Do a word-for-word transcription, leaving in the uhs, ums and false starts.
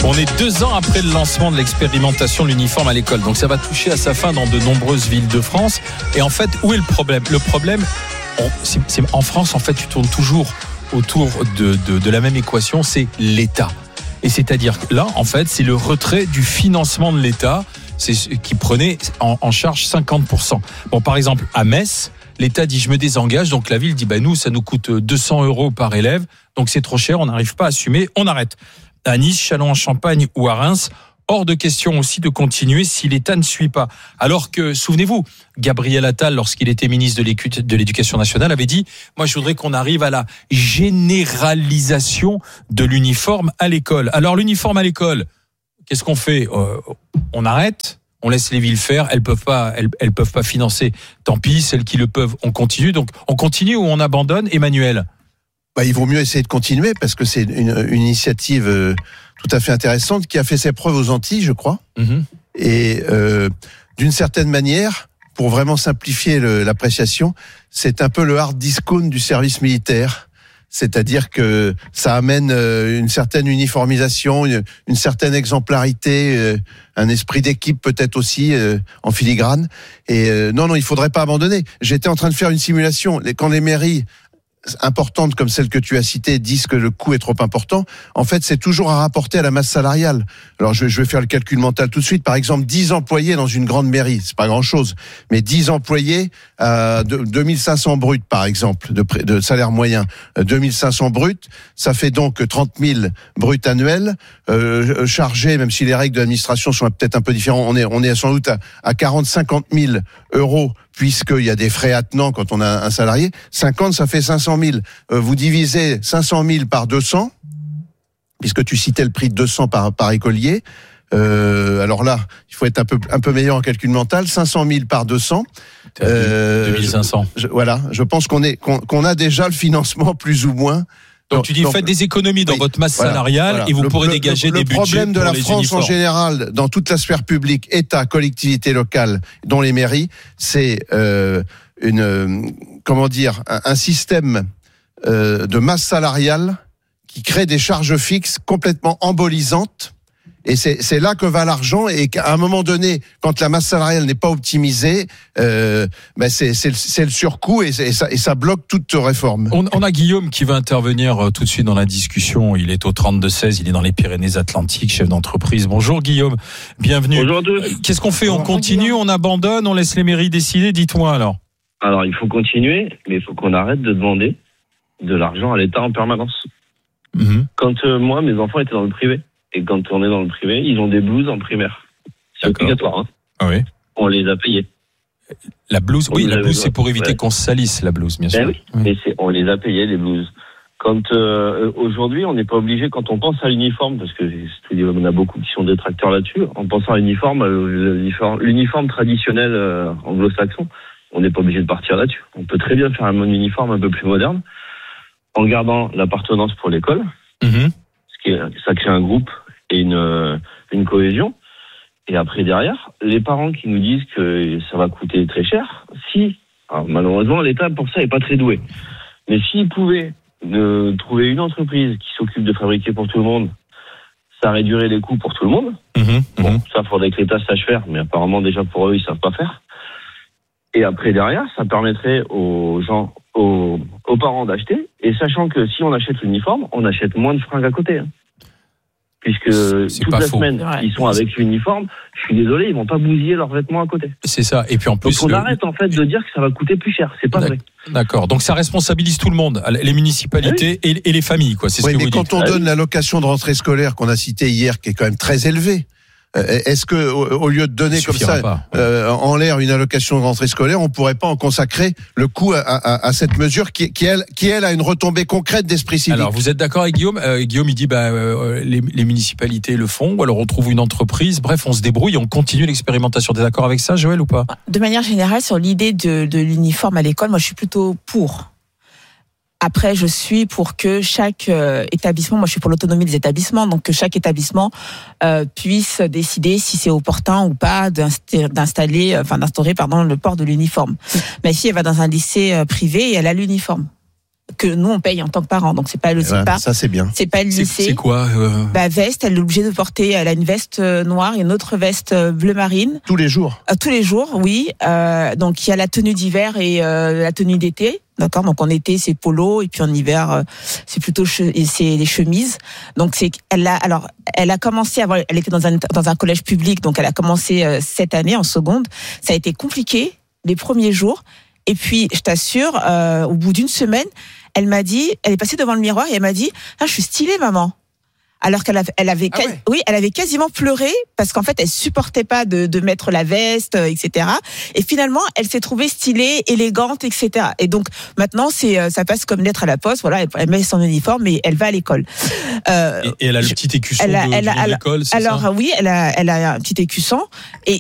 On est deux ans après le lancement de l'expérimentation de l'uniforme à l'école. Donc ça va toucher à sa fin dans de nombreuses villes de France. Et en fait, où est le problème ? Le problème, on, c'est, c'est, en France, en fait, tu tournes toujours autour de, de, de la même équation, c'est l'État. Et c'est-à-dire que là, en fait, c'est le retrait du financement de l'État c'est, qui prenait en, en charge cinquante pour cent. Bon, par exemple, à Metz, l'État dit je me désengage, donc la ville dit bah nous ça nous coûte deux cents euros par élève, donc c'est trop cher, on n'arrive pas à assumer, on arrête. À Nice, Châlons-en-Champagne ou à Reims, hors de question aussi de continuer si l'État ne suit pas. Alors que, souvenez-vous, Gabriel Attal, lorsqu'il était ministre de l'Éducation nationale, avait dit moi je voudrais qu'on arrive à la généralisation de l'uniforme à l'école. Alors l'uniforme à l'école, qu'est-ce qu'on fait ? euh, On arrête ? On laisse les villes faire, elles peuvent pas, elles, elles peuvent pas financer. Tant pis, celles qui le peuvent, on continue. Donc, on continue ou on abandonne, Emmanuel ? Bah, il vaut mieux essayer de continuer parce que c'est une, une initiative euh, tout à fait intéressante qui a fait ses preuves aux Antilles, je crois. Mm-hmm. Et euh, d'une certaine manière, pour vraiment simplifier le, l'appréciation, c'est un peu le hard discount du service militaire. C'est-à-dire que ça amène une certaine uniformisation, une, une certaine exemplarité, un esprit d'équipe peut-être aussi en filigrane. Et non, non, il faudrait pas abandonner. J'étais en train de faire une simulation. Quand les mairies importantes comme celle que tu as citée disent que le coût est trop important, en fait, c'est toujours à rapporter à la masse salariale. Alors, je, je vais faire le calcul mental tout de suite. Par exemple, dix employés dans une grande mairie, c'est pas grand-chose, mais dix employés à deux mille cinq cents bruts, par exemple, de, de salaire moyen, deux mille cinq cents bruts, ça fait donc trente mille bruts annuels, euh, chargés, même si les règles de l'administration sont peut-être un peu différentes, on est, on est sans doute à, à quarante, cinquante mille euros, puisqu'il y a des frais attenants quand on a un salarié. cinquante, ça fait cinq cent mille. Euh, vous divisez cinq cent mille par deux cents, puisque tu citais le prix de deux cents par, par écolier. Euh, alors là, il faut être un peu, un peu meilleur en calcul mental. cinq cent mille par deux cents. Euh, deux mille cinq cents. Je, je, voilà. Je pense qu'on est, qu'on, qu'on a déjà le financement plus ou moins. Donc, donc tu dis, donc, faites des économies dans oui, votre masse voilà, salariale voilà. et vous le, pourrez le, dégager le, des budgets pour les Le problème de la France uniformes. En général, dans toute la sphère publique, État, collectivités locales, dont les mairies, c'est euh, une, euh, comment dire, un, un système euh, de masse salariale qui crée des charges fixes complètement embolisantes. Et c'est, c'est là que va l'argent, et qu'à un moment donné, quand la masse salariale n'est pas optimisée, euh, ben c'est, c'est, le, c'est le surcoût, et, et, ça, et ça bloque toute réforme. On, on a Guillaume qui va intervenir tout de suite dans la discussion. Il est au trente-deux seize, il est dans les Pyrénées-Atlantiques, chef d'entreprise. Bonjour Guillaume, bienvenue. Bonjour à tous. Qu'est-ce qu'on fait ? On continue, on abandonne, on laisse les mairies décider ? Dites-moi alors. Alors il faut continuer, mais il faut qu'on arrête de demander de l'argent à l'État en permanence. Mmh. Quand euh, moi, mes enfants étaient dans le privé, et quand on est dans le privé, ils ont des blouses en primaire. C'est D'accord. obligatoire. Hein. Ah oui. On les a payés. La blouse, on oui, la blouse, c'est pour éviter ouais. qu'on se salisse, la blouse, bien sûr. Ben oui, oui. Mais c'est, on les a payés, les blouses. Quand euh, aujourd'hui, on n'est pas obligé, quand on pense à l'uniforme, parce que on a beaucoup qui sont détracteurs là-dessus, en pensant à l'uniforme, l'uniforme, l'uniforme traditionnel euh, anglo-saxon, on n'est pas obligé de partir là-dessus. On peut très bien faire un uniforme un peu plus moderne, en gardant l'appartenance pour l'école, mmh. ce qui est, ça crée un groupe et une, une cohésion. Et après, derrière, les parents qui nous disent que ça va coûter très cher, si, alors malheureusement, l'État, pour ça, n'est pas très doué. Mais s'ils pouvaient euh, trouver une entreprise qui s'occupe de fabriquer pour tout le monde, ça réduirait les coûts pour tout le monde. Mmh, bon, mmh. Ça, il faudrait que l'État sache faire, mais apparemment, déjà, pour eux, ils ne savent pas faire. Et après, derrière, ça permettrait aux gens, aux, aux parents d'acheter, et sachant que si on achète l'uniforme, on achète moins de fringues à côté. Hein. Puisque c'est toute la faux. semaine, ouais. ils sont avec l'uniforme, je suis désolé, ils vont pas bousiller leurs vêtements à côté. C'est ça. Et puis en plus, donc on le... arrête en fait de dire que ça va coûter plus cher. C'est pas D'accord. vrai. D'accord. Donc ça responsabilise tout le monde, les municipalités oui. et, et les familles, quoi. C'est oui, ce que mais vous quand dites. on ah, donne oui. l'allocation de rentrée scolaire qu'on a citée hier, qui est quand même très élevée. Est-ce que, au lieu de donner comme ça pas, ouais. euh, en l'air une allocation de rentrée scolaire, on pourrait pas en consacrer le coût à, à, à cette mesure qui, qui, elle, qui elle a une retombée concrète d'esprit civique. Alors vous êtes d'accord avec Guillaume euh, Guillaume il dit bah euh, les, les municipalités le font, ou alors on trouve une entreprise. Bref, on se débrouille, on continue l'expérimentation. T'es d'accord avec ça, Joël, ou pas ? De manière générale, sur l'idée de, de l'uniforme à l'école, moi je suis plutôt pour. Après, je suis pour que chaque euh, établissement, moi je suis pour l'autonomie des établissements, donc que chaque établissement euh, puisse décider si c'est opportun ou pas d'installer, enfin d'instaurer pardon le port de l'uniforme. Ma fille, elle va dans un lycée privé et elle a l'uniforme. que nous on paye en tant que parents. Donc c'est pas le c'est voilà, pas ça c'est bien. C'est pas le c'est, lycée. c'est quoi euh... Bah veste, elle est obligée de porter. Elle a une veste noire et une autre veste bleu marine. Tous les jours. Euh, tous les jours, oui. Euh, donc il y a la tenue d'hiver et euh, la tenue d'été. D'accord, donc en été c'est polo et puis en hiver euh, c'est plutôt che- et c'est les chemises. Donc c'est elle a alors elle a commencé avant, elle était dans un dans un collège public, donc elle a commencé euh, cette année en seconde. Ça a été compliqué les premiers jours et puis je t'assure euh, au bout d'une semaine, elle m'a dit, elle est passée devant le miroir et elle m'a dit "Ah, je suis stylée maman." Alors qu'elle avait, elle avait, Ah ouais. oui, elle avait quasiment pleuré parce qu'en fait, elle supportait pas de, de mettre la veste, et cetera. Et finalement, elle s'est trouvée stylée, élégante, et cetera. Et donc maintenant, c'est, ça passe comme lettre à la poste. Voilà, elle, elle met son uniforme et elle va à l'école. Euh, et, et elle a le petit écusson elle a, de, elle a, de l'école, c'est alors, ça ? Alors oui, elle a, elle a un petit écusson. Et